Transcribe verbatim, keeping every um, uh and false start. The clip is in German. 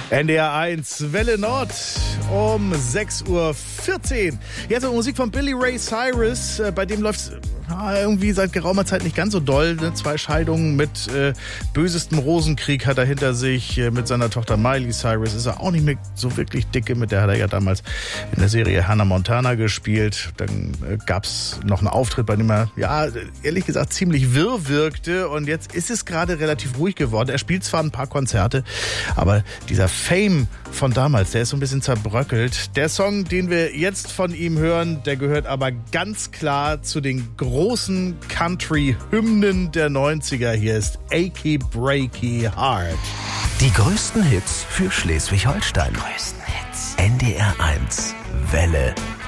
N D R eins, Welle Nord um sechs Uhr vierzehn. Jetzt noch Musik von Billy Ray Cyrus. Bei dem läuft's irgendwie seit geraumer Zeit nicht ganz so doll. Ne? Zwei Scheidungen mit äh, bösestem Rosenkrieg hat er hinter sich. Äh, mit seiner Tochter Miley Cyrus ist er auch nicht mehr so wirklich dicke. Mit der hat er ja damals in der Serie Hannah Montana gespielt. Dann äh, gab's noch einen Auftritt, bei dem er, ja, ehrlich gesagt, ziemlich wirr wirkte. Und jetzt ist es gerade relativ ruhig geworden. Er spielt zwar ein paar Konzerte, aber dieser Fame von damals, der ist so ein bisschen zerbröckelt. Der Song, den wir jetzt von ihm hören, der gehört aber ganz klar zu den großen Country-Hymnen der neunziger. Hier ist Achy Breaky Heart. Die größten Hits für Schleswig-Holstein. Größten Hits. N D R eins, Welle